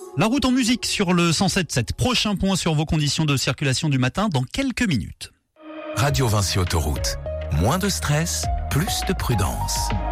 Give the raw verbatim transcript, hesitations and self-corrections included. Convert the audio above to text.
La route en musique sur le cent sept virgule sept. Prochain point sur vos conditions de circulation du matin dans quelques minutes. Radio Vinci Autoroute. Moins de stress, plus de prudence.